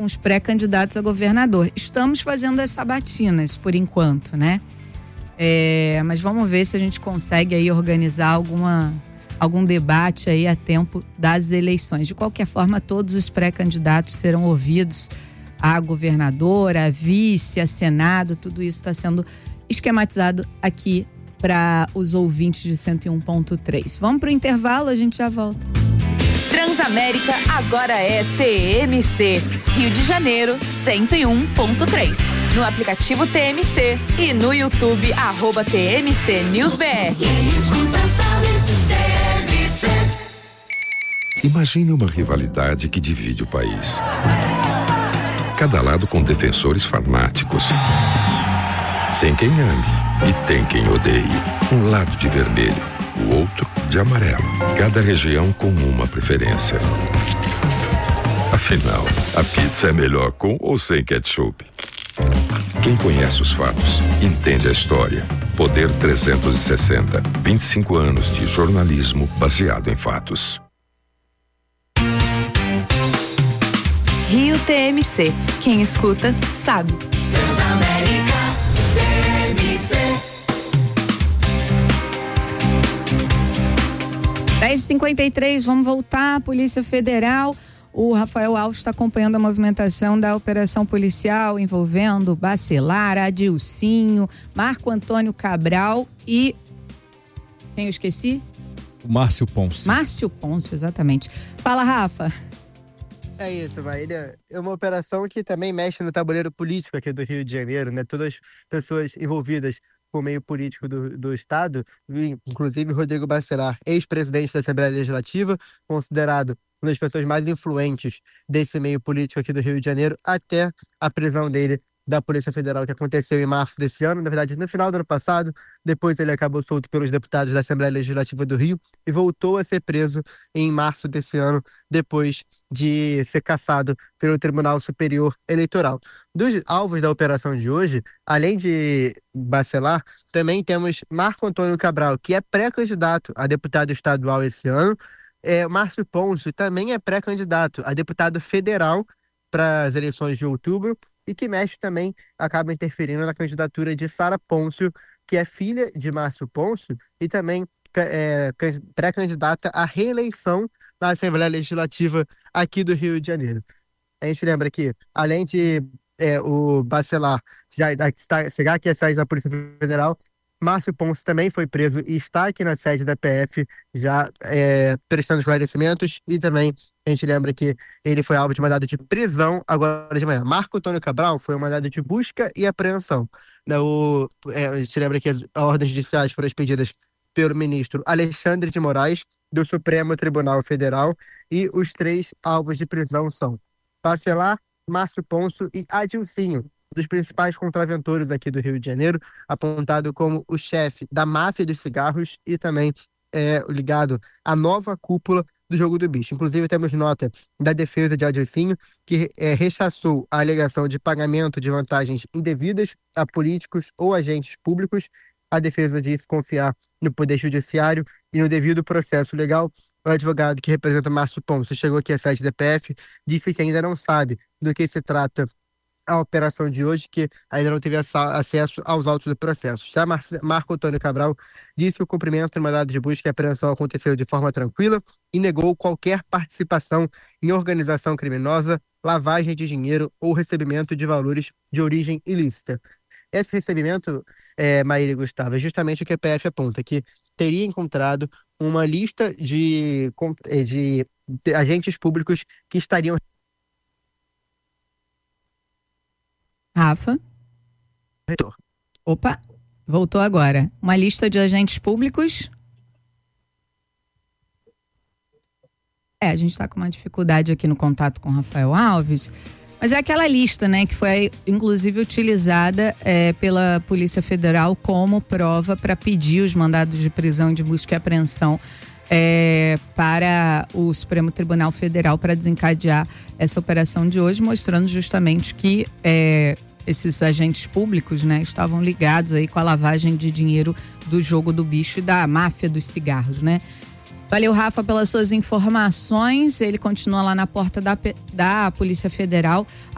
os pré-candidatos a governador. Estamos fazendo as sabatinas, por enquanto, né? Mas vamos ver se a gente consegue aí organizar algum debate aí a tempo das eleições. De qualquer forma, todos os pré-candidatos serão ouvidos, a governadora, a vice, a Senado, tudo isso está sendo esquematizado aqui para os ouvintes de 101.3. Vamos para o intervalo, a gente já volta. Transamérica agora é TMC, Rio de Janeiro 101.3. No aplicativo TMC e no YouTube @TMC NewsBR. Imagine uma rivalidade que divide o país. Cada lado com defensores fanáticos. Tem quem ame e tem quem odeie. Um lado de vermelho, o outro de amarelo. Cada região com uma preferência. Afinal, a pizza é melhor com ou sem ketchup? Quem conhece os fatos, entende a história. Poder 360. 25 anos de jornalismo baseado em fatos. Rio TMC. Quem escuta, sabe. Transamérica TMC. 10h53, vamos voltar à Polícia Federal. O Rafael Alves está acompanhando a movimentação da operação policial envolvendo Bacelar, Adilcinho, Marco Antônio Cabral e... Quem eu esqueci? O Márcio Pôncio. Márcio Pôncio, exatamente. Fala, Rafa. É isso, Maíra. É uma operação que também mexe no tabuleiro político aqui do Rio de Janeiro, né? Todas as pessoas envolvidas com o meio político do Estado, inclusive Rodrigo Bacelar, ex-presidente da Assembleia Legislativa, considerado uma das pessoas mais influentes desse meio político aqui do Rio de Janeiro, até a prisão dele da Polícia Federal, que aconteceu em março desse ano, na verdade no final do ano passado. Depois ele acabou solto pelos deputados da Assembleia Legislativa do Rio e voltou a ser preso em março desse ano, depois de ser cassado pelo Tribunal Superior Eleitoral. Dos alvos da operação de hoje, além de Bacelar, também temos Marco Antônio Cabral, que é pré-candidato a deputado estadual esse ano. Márcio Pôncio também é pré-candidato a deputado federal para as eleições de outubro, e que mexe também, acaba interferindo na candidatura de Sara Pôncio, que é filha de Márcio Pôncio e também pré-candidata à reeleição na Assembleia Legislativa aqui do Rio de Janeiro. A gente lembra que, além de o Bacelar chegar aqui à sede da Polícia Federal, Márcio Pôncio também foi preso e está aqui na sede da PF já prestando esclarecimentos, e também a gente lembra que ele foi alvo de mandado de prisão agora de manhã. Marco Antônio Cabral foi um mandado de busca e apreensão. A gente lembra que as ordens judiciais foram expedidas pelo ministro Alexandre de Moraes, do Supremo Tribunal Federal, e os 3 alvos de prisão são Bacelar, Márcio Pôncio e Adilcinho, dos principais contraventores aqui do Rio de Janeiro, apontado como o chefe da máfia dos cigarros e também ligado à nova cúpula do Jogo do Bicho. Inclusive, temos nota da defesa de Adilcinho, que rechaçou a alegação de pagamento de vantagens indevidas a políticos ou agentes públicos. A defesa disse confiar no Poder Judiciário e no devido processo legal. O advogado que representa Márcio Pôncio chegou aqui à sede da PF, disse que ainda não sabe do que se trata a operação de hoje, que ainda não teve acesso aos autos do processo. Já Marco Antônio Cabral disse que o cumprimento do mandado de busca e apreensão aconteceu de forma tranquila e negou qualquer participação em organização criminosa, lavagem de dinheiro ou recebimento de valores de origem ilícita. Esse recebimento, Maíra e Gustavo, é justamente o que a PF aponta, que teria encontrado uma lista de agentes públicos que estariam... Rafa? Opa, voltou agora. Uma lista de agentes públicos. A gente está com uma dificuldade aqui no contato com o Rafael Alves, mas é aquela lista, né, que foi inclusive utilizada pela Polícia Federal como prova para pedir os mandados de prisão, de busca e apreensão para o Supremo Tribunal Federal para desencadear essa operação de hoje, mostrando justamente que esses agentes públicos, né, estavam ligados aí com a lavagem de dinheiro do Jogo do Bicho e da máfia dos cigarros, né? Valeu, Rafa, pelas suas informações. Ele continua lá na porta da Polícia Federal.